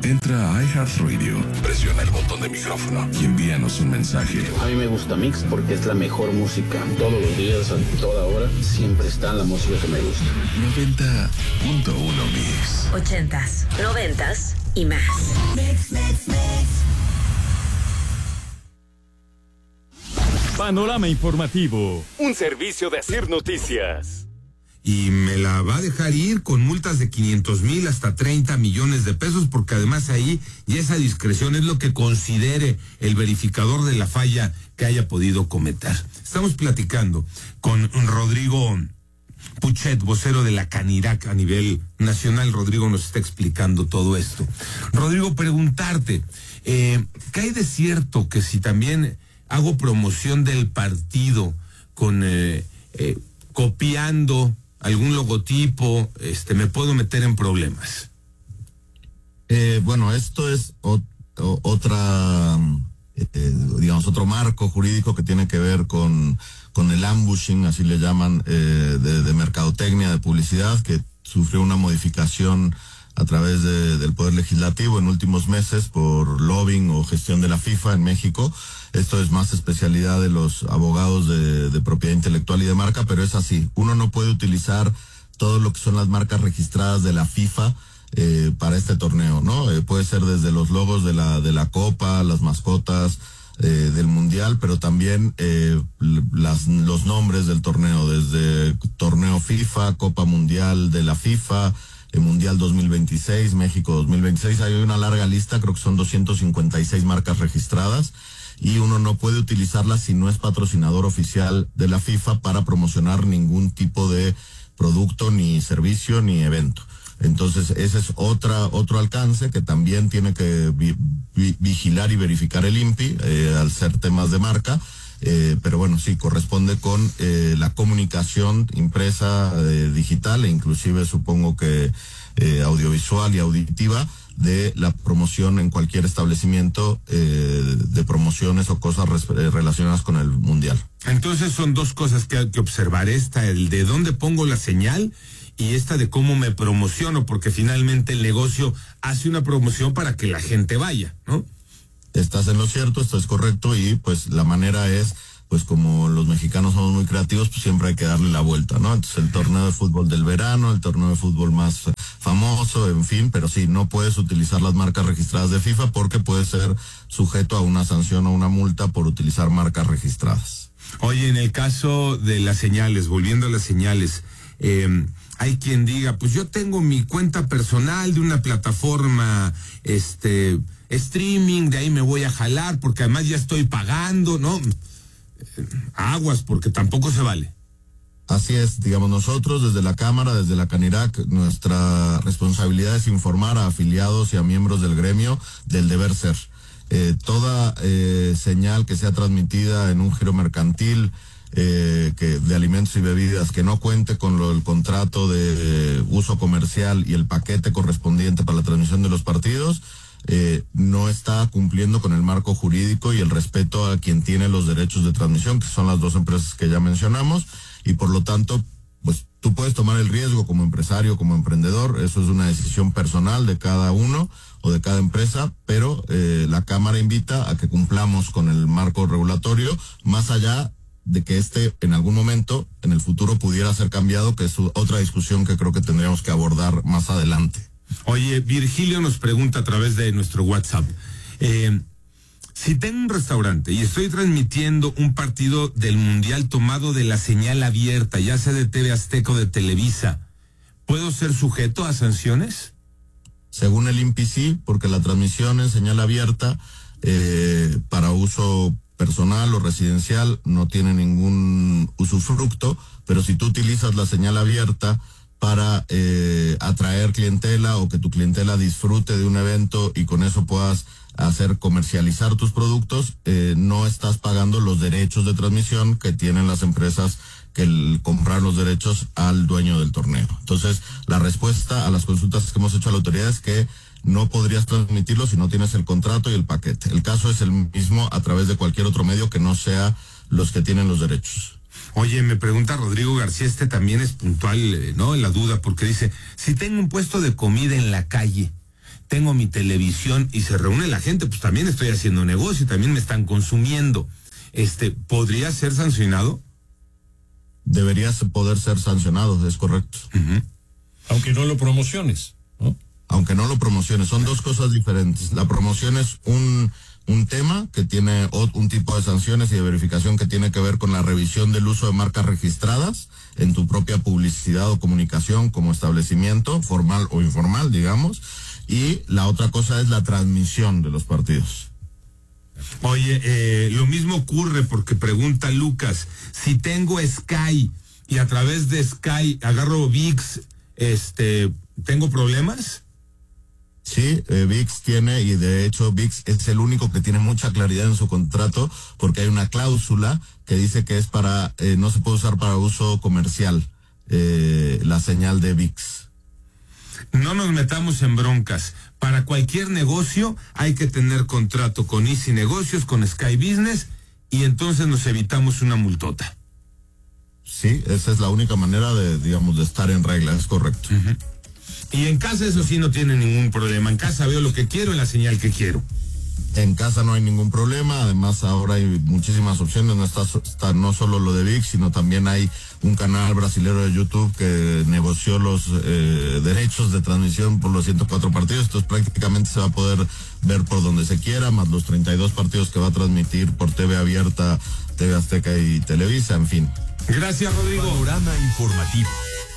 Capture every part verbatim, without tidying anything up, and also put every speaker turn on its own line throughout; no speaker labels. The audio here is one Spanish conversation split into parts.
Entra a iHeartRadio, presiona el botón de micrófono y envíanos un mensaje.
A mí me gusta Mix porque es la mejor música. Todos los días, a toda hora, siempre está la música que me gusta.
noventa punto uno Mix.
Ochentas, noventas y más. Mix, mix, mix.
Panorama Informativo, un servicio de Asir Noticias.
Y me la va a dejar ir con multas de quinientos mil hasta treinta millones de pesos, porque además ahí ya esa discreción es lo que considere el verificador de la falla que haya podido cometer. Estamos platicando con Rodrigo Puchet, vocero de la Canirac a nivel nacional. Rodrigo nos está explicando todo esto. Rodrigo, preguntarte, eh, ¿qué hay de cierto que si también hago promoción del partido con eh, eh, copiando algún logotipo, este, me puedo meter en problemas?
Eh, bueno, esto es o, o, otra, eh, digamos, otro marco jurídico que tiene que ver con, con el ambushing, así le llaman, eh, de, de mercadotecnia, de publicidad, que sufrió una modificación a través de, del Poder Legislativo en últimos meses por lobbying o gestión de la FIFA en México. Esto es más especialidad de los abogados de, de propiedad intelectual y de marca, pero es así. Uno no puede utilizar todo lo que son las marcas registradas de la FIFA eh, para este torneo, ¿no? Eh, puede ser desde los logos de la, de la Copa, las mascotas eh, del Mundial, pero también eh, las, los nombres del torneo, desde torneo FIFA, Copa Mundial de la FIFA, el Mundial dos mil veintiséis, México dos mil veintiséis, hay una larga lista, creo que son doscientas cincuenta y seis marcas registradas, y uno no puede utilizarlas si no es patrocinador oficial de la FIFA para promocionar ningún tipo de producto, ni servicio, ni evento. Entonces, ese es otra otro alcance que también tiene que vi, vi, vigilar y verificar el I N P I, eh, al ser temas de marca. Eh, pero bueno, sí, corresponde con eh, la comunicación impresa, eh, digital e inclusive supongo que eh, audiovisual y auditiva de la promoción en cualquier establecimiento eh, de promociones o cosas res, eh, relacionadas con el Mundial.
Entonces son dos cosas que hay que observar, esta, el de dónde pongo la señal y esta de cómo me promociono, porque finalmente el negocio hace una promoción para que la gente vaya, ¿no?
Estás en lo cierto, esto es correcto, y pues la manera es, pues como los mexicanos somos muy creativos, pues siempre hay que darle la vuelta, ¿no? Entonces el torneo de fútbol del verano, el torneo de fútbol más famoso, en fin, pero sí, no puedes utilizar las marcas registradas de FIFA porque puede ser sujeto a una sanción o una multa por utilizar marcas registradas.
Oye, en el caso de las señales, volviendo a las señales, eh, hay quien diga, pues yo tengo mi cuenta personal de una plataforma, este... streaming, de ahí me voy a jalar porque además ya estoy pagando, ¿no? Aguas, porque tampoco se vale.
Así es, digamos, nosotros desde la Cámara, desde la Canirac, nuestra responsabilidad es informar a afiliados y a miembros del gremio del deber ser. Eh, toda eh, señal que sea transmitida en un giro mercantil, eh, que de alimentos y bebidas, que no cuente con lo, el contrato de eh, uso comercial y el paquete correspondiente para la transmisión de los partidos, Eh, no está cumpliendo con el marco jurídico y el respeto a quien tiene los derechos de transmisión, que son las dos empresas que ya mencionamos, y por lo tanto, pues tú puedes tomar el riesgo como empresario, como emprendedor, eso es una decisión personal de cada uno o de cada empresa, pero eh, la Cámara invita a que cumplamos con el marco regulatorio, más allá de que este en algún momento en el futuro pudiera ser cambiado, que es otra discusión que creo que tendríamos que abordar más adelante.
Oye, Virgilio nos pregunta a través de nuestro WhatsApp, eh, si tengo un restaurante y estoy transmitiendo un partido del Mundial tomado de la señal abierta, ya sea de T V Azteca o de Televisa, ¿puedo ser sujeto a sanciones?
Según el I N P I sí, porque la transmisión en señal abierta eh, para uso personal o residencial no tiene ningún usufructo, pero si tú utilizas la señal abierta para eh, atraer clientela o que tu clientela disfrute de un evento y con eso puedas hacer comercializar tus productos, eh, no estás pagando los derechos de transmisión que tienen las empresas que el, comprar los derechos al dueño del torneo. Entonces, la respuesta a las consultas que hemos hecho a la autoridad es que no podrías transmitirlo si no tienes el contrato y el paquete. El caso es el mismo a través de cualquier otro medio que no sea los que tienen los derechos.
Oye, me pregunta Rodrigo García, este también es puntual, ¿no? En la duda, porque dice, si tengo un puesto de comida en la calle, tengo mi televisión y se reúne la gente, pues también estoy haciendo negocio, también me están consumiendo. Este, ¿podría ser sancionado?
Debería poder ser sancionado, es correcto.
Uh-huh.
Aunque no lo promociones, ¿no?
Aunque no lo promociones, son dos cosas diferentes. La promoción es un, un tema que tiene un tipo de sanciones y de verificación que tiene que ver con la revisión del uso de marcas registradas en tu propia publicidad o comunicación como establecimiento, formal o informal, digamos. Y la otra cosa es la transmisión de los partidos.
Oye, eh, lo mismo ocurre porque pregunta Lucas, si tengo Sky y a través de Sky agarro ViX, este, ¿tengo problemas?
Sí, eh, ViX tiene, y de hecho ViX es el único que tiene mucha claridad en su contrato, porque hay una cláusula que dice que es para, eh, no se puede usar para uso comercial, eh, la señal de ViX.
No nos metamos en broncas. Para cualquier negocio hay que tener contrato con Easy Negocios, con Sky Business, y entonces nos evitamos una multota.
Sí, esa es la única manera de, digamos, de estar en regla, es correcto.
Uh-huh. Y en casa eso sí no tiene ningún problema. En casa veo lo que quiero en la señal que quiero.
En casa no hay ningún problema, además ahora hay muchísimas opciones, no está, está no solo lo de ViX, sino también hay un canal brasilero de YouTube que negoció los eh, derechos de transmisión por los ciento cuatro partidos, entonces prácticamente se va a poder ver por donde se quiera, más los treinta y dos partidos que va a transmitir por T V abierta, T V Azteca y Televisa, en fin.
Gracias, Rodrigo.
Panorama informativo.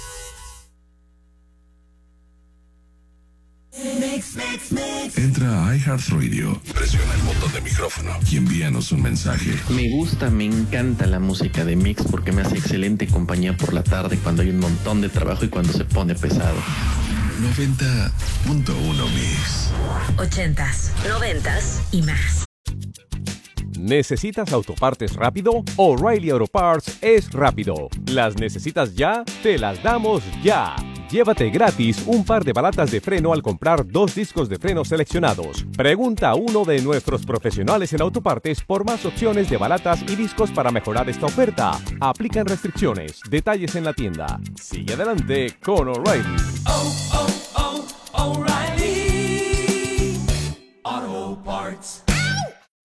Entra a iHeartRadio, presiona el botón de micrófono y envíanos un mensaje.
Me gusta, me encanta la música de Mix porque me hace excelente compañía por la tarde cuando hay un montón de trabajo y cuando se pone pesado.
noventa punto uno Mix.
Ochentas, noventas y más.
¿Necesitas autopartes rápido? O'Reilly Auto Parts es rápido. ¿Las necesitas ya? Te las damos ya. Llévate gratis un par de balatas de freno al comprar dos discos de freno seleccionados. Pregunta a uno de nuestros profesionales en autopartes por más opciones de balatas y discos para mejorar esta oferta. Aplican restricciones. Detalles en la tienda. Sigue adelante con O'Reilly.
Oh, oh, oh, O'Reilly.